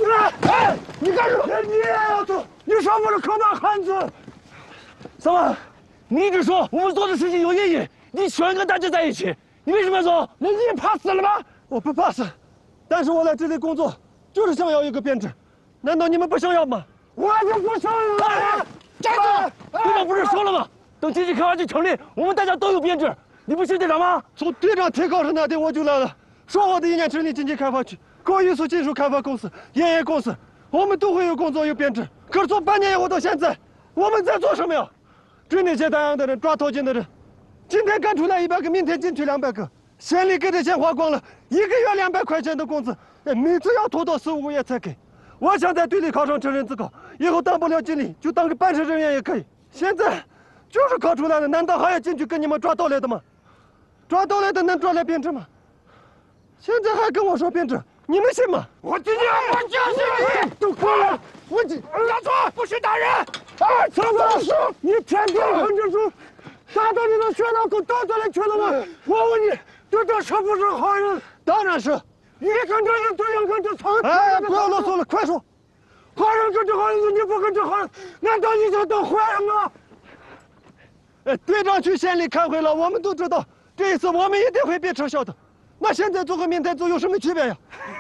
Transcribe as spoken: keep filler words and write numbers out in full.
哎，你干什么？你也要走？你说我是可怕汉子？什么？你一直说我们做的事情有意义，你喜欢跟大家在一起，你为什么要走？那你怕死了吗？我不怕死，但是我来这里工作就是想要一个编制，难道你们不想要吗？我就不想要。站住！队长不是说了吗？等经济开发区成立，我们大家都有编制。你不是队长吗？从队长提考试那天我就来了，说好的一年成立经济开发区、高艺术技术开发公司、盐业公司，我们都会有工作有编制。可是做半年以后到现在，我们在做什么呀？追那些打烊的人、抓偷情的人，今天赶出来一百个，明天进去两百个，县里给的钱花光了，一个月两百块钱的工资，每次要拖到四五个月才给。我想在队里考上成人自考，以后当不了经理，就当个办事人员也可以。现在就是考出来了，难道还要进去跟你们抓盗来的吗？抓盗来的能抓来编制吗？现在还跟我说编制，你们信吗？我今天我就是你，都过了，我今打错，不许打人！哎，曹老师，你天天横着说，打到你的血脑都打这里去了吗？我问你，队长是不是好人？当然是。你跟这人这样跟这曹，哎，不要啰嗦了，快说。好人跟这好人，你不跟这好人，难道你就当坏人吗？哎，队长去县里开会了，我们都知道，这一次我们一定会被撤销的。那现在做和明天做有什么区别呀？